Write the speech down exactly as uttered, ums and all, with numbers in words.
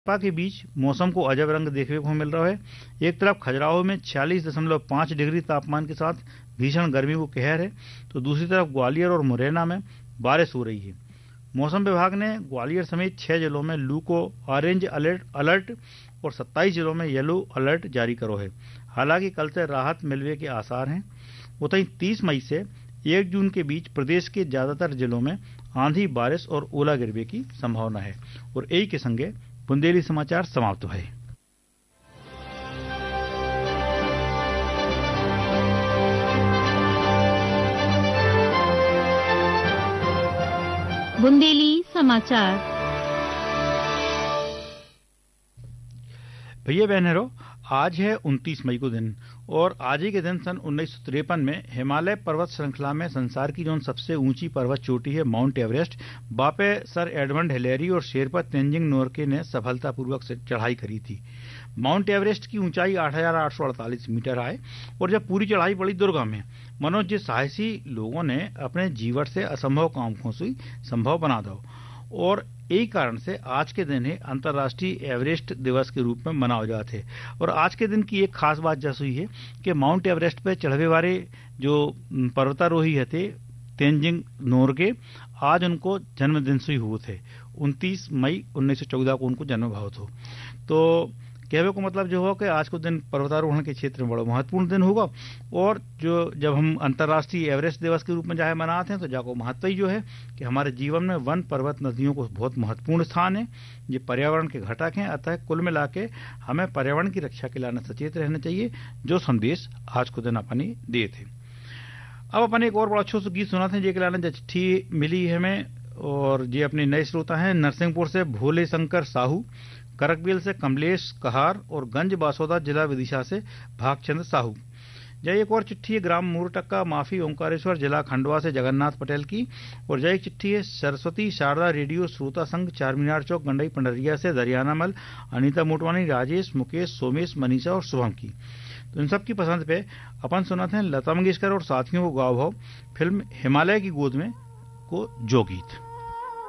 भाजपा के बीच मौसम को अजब रंग देखने को मिल रहा है। एक तरफ खजुराहो में छियालीस दशमलव पाँच डिग्री तापमान के साथ भीषण गर्मी को कहर है, तो दूसरी तरफ ग्वालियर और मुरैना में बारिश हो रही है। मौसम विभाग ने ग्वालियर समेत छह जिलों में लू को ऑरेंज अलर्ट अलर्ट और सत्ताईस जिलों में येलो अलर्ट जारी करो है। हालांकि कल से राहत मिलने के आसार हैं। उतई तीस मई से एक जून के बीच प्रदेश के ज्यादातर जिलों में आंधी, बारिश और ओला गिरने की संभावना है। और यही के संगे बुंदेली समाचार समाप्त भये। बुंदेली समाचार। भैया बहनेरो, आज है उनतीस मई को दिन और आज ही के दिन सन उन्नीस सौ तिरपन में हिमालय पर्वत श्रृंखला में संसार की जो सबसे ऊंची पर्वत चोटी है माउंट एवरेस्ट, बापे सर एडमंड हिलेरी और शेरपा तेंजिंग नोरके ने सफलतापूर्वक चढ़ाई करी थी। माउंट एवरेस्ट की ऊंचाई आठ हजार आठ सौ अड़तालीस मीटर है और जब पूरी चढ़ाई बड़ी दुर्गम है, मनोज जी साहसी लोगों ने अपने जीवन से असंभव काम को संभव बना दो और यही कारण से आज के दिन है अंतर्राष्ट्रीय एवरेस्ट दिवस के रूप में मनाए जाते हैं। और आज के दिन की एक खास बात जैसी हुई है कि माउंट एवरेस्ट पे चढ़ने वाले जो पर्वतारोही थे तेंजिंग नोरगे, आज उनको जन्मदिन से ही हुए थे। उनतीस मई उन्नीस सौ चौदह को उनको जन्म भाव था। तो कहने को मतलब जो हो कि आज को दिन पर्वतारोहण के क्षेत्र में बड़ा महत्वपूर्ण दिन होगा। और जो जब हम अंतर्राष्ट्रीय एवरेस्ट दिवस के रूप में चाहे मनाते हैं तो जाको महत्व ही जो है कि हमारे जीवन में वन, पर्वत, नदियों को बहुत महत्वपूर्ण स्थान है। ये पर्यावरण के घटक हैं, अतः कुल मिला के हमें पर्यावरण की रक्षा के लिए सचेत रहना चाहिए, जो संदेश आज को दिन अपने दिए थे। अब अपन एक और बड़ा अच्छा सा गीत सुनाते हैं, जो लाने चिट्ठी मिली है हमें और ये अपने नए श्रोता हैं नरसिंहपुर से भोले शंकर साहू, करकबेल से कमलेश कहार और गंज बासोदा जिला विदिशा से भागचंद साहू। जय एक और चिट्ठी है ग्राम मूरटक्का माफी ओंकारेश्वर जिला खंडवा से जगन्नाथ पटेल की। और जय एक चिट्ठी है सरस्वती शारदा रेडियो श्रोता संघ चारमीनार चौक गंडई पंडरिया से दरियाना मल, अनीता मोटवानी, राजेश, मुकेश, सोमेश, मनीषा और शुभम की। तो इन सब की पसंद पे अपन सुनाते हैं लता मंगेशकर और साथियों को गाओ भाव फिल्म हिमालय की गोद में को जो गीत।